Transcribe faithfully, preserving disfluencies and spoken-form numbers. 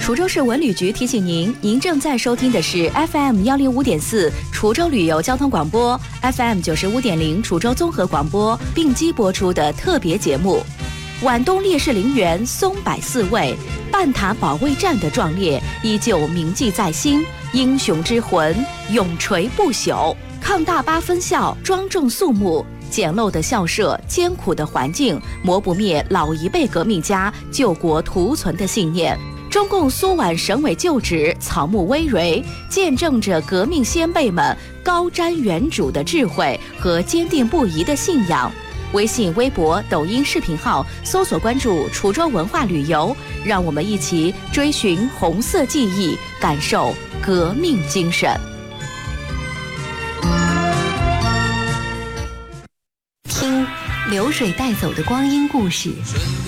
滁州市文旅局提醒您，您正在收听的是 F M 幺零五点四滁州旅游交通广播 ，F M 九十五点零滁州综合广播并机播出的特别节目。皖东烈士陵园松柏四位，半塔保卫战的壮烈依旧铭记在心，英雄之魂永垂不朽。抗大巴分校庄重肃穆，简陋的校舍，艰苦的环境，磨不灭老一辈革命家救国图存的信念。中共苏皖省委旧址草木葳蕤，见证着革命先辈们高瞻远瞩的智慧和坚定不移的信仰。微信、微博、抖音视频号搜索关注滁州文化旅游，让我们一起追寻红色记忆，感受革命精神。 听流水带走的光阴故事。